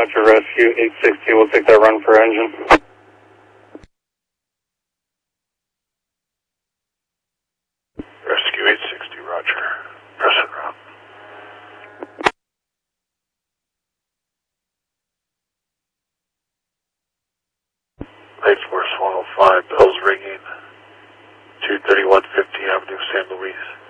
Roger, Rescue 860, we'll take that run for engine. Rescue 860, Roger. Press it route. Light Force 105, bells ringing. 231 50 Avenue, San Luis.